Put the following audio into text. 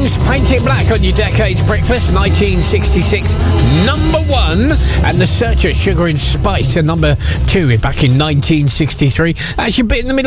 James, Paint It Black on your Decades Breakfast, 1966, number 1. And The Searchers, Sugar and Spice, number 2, back in 1963. Actually, a bit in the middle